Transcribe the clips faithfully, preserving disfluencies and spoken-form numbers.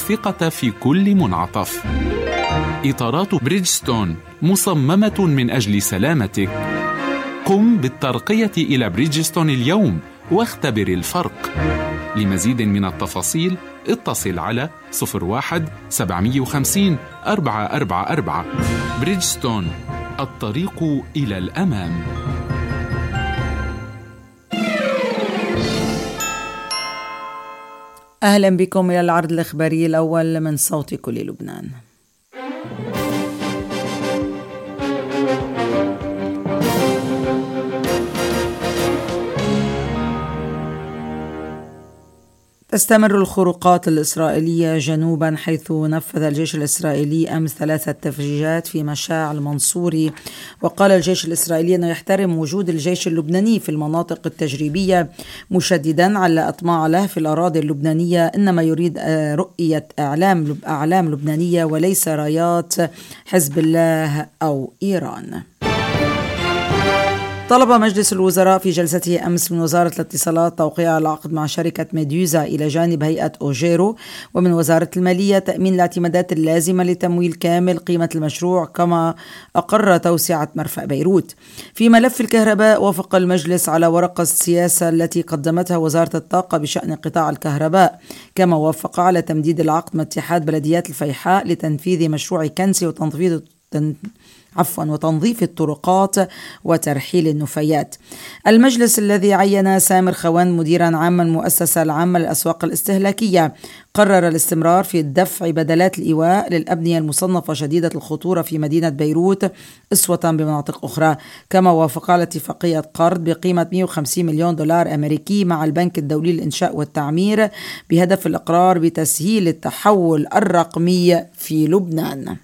الثقة في كل منعطف. إطارات بريدجستون مصممة من أجل سلامتك. قم بالترقية إلى بريدجستون اليوم واختبر الفرق. لمزيد من التفاصيل اتصل على صفر واحد سبعمية وخمسين أربعة أربعة أربعة. بريدجستون، الطريق إلى الأمام. أهلا بكم إلى العرض الإخباري الأول من صوت كل لبنان. تستمر الخروقات الإسرائيلية جنوبا، حيث نفذ الجيش الإسرائيلي أمس ثلاثة تفجيرات في مشاع المنصوري. وقال الجيش الإسرائيلي أنه يحترم وجود الجيش اللبناني في المناطق التجريبية، مشددا على أطماع له في الأراضي اللبنانية إنما يريد رؤية أعلام أعلام لبنانية وليس رايات حزب الله أو إيران. طلب مجلس الوزراء في جلسته أمس من وزارة الاتصالات توقيع العقد مع شركة ميدوزا إلى جانب هيئة أوجيرو، ومن وزارة المالية تأمين الاعتمادات اللازمة لتمويل كامل قيمة المشروع، كما أقر توسعة مرفأ بيروت. في ملف الكهرباء، وافق المجلس على ورقة السياسة التي قدمتها وزارة الطاقة بشأن قطاع الكهرباء، كما وافق على تمديد العقد مع اتحاد بلديات الفيحاء لتنفيذ مشروع كنسي وتنفيذ عفوا وتنظيف الطرقات وترحيل النفايات. المجلس الذي عين سامر خوان مديرا عاما المؤسسة العامة للأسواق الاستهلاكية قرر الاستمرار في الدفع بدلات الإيواء للأبنية المصنفة شديدة الخطورة في مدينة بيروت أسوة بمناطق أخرى، كما وافق على اتفاقية قرض بقيمة مئة وخمسين مليون دولار أمريكي مع البنك الدولي للإنشاء والتعمير بهدف الإقرار بتسهيل التحول الرقمي في لبنان.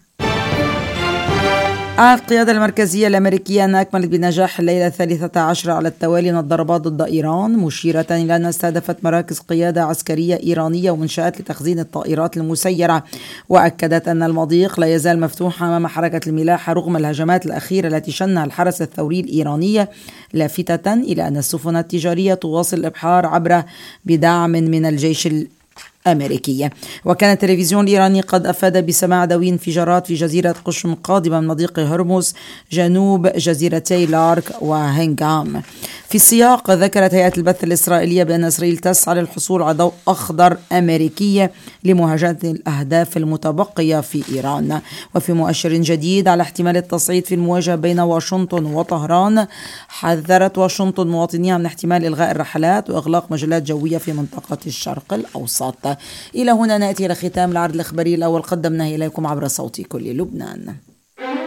أعلنت القيادة المركزية الأمريكية أن أكملت بنجاح الليلة الثالثة عشر على التوالي من الضربات ضد إيران، مشيرة إلى أنها استهدفت مراكز قيادة عسكرية إيرانية ومنشآت لتخزين الطائرات المسيرة. وأكدت أن المضيق لا يزال مفتوحا أمام حركة الملاحة رغم الهجمات الأخيرة التي شنها الحرس الثوري الإيراني، لافتة إلى أن السفن التجارية تواصل الإبحار عبره بدعم من الجيش أمريكية. وكان التلفزيون الإيراني قد أفاد بسماع دوي انفجارات في جزيرة قشم قادمة من مضيق هرمز جنوب جزيرتي لارك وهنغام. في السياق، ذكرت هيئة البث الإسرائيلية بأن إسرائيل تسعى للحصول على ضوء أخضر أمريكي لمواجهة الأهداف المتبقية في إيران. وفي مؤشر جديد على احتمال التصعيد في المواجهة بين واشنطن وطهران، حذرت واشنطن مواطنيها من احتمال إلغاء الرحلات وإغلاق مجالات جوية في منطقة الشرق الأوسط. إلى هنا نأتي إلى ختام العرض الإخباري الأول قدمناه إليكم عبر صوت كل لبنان.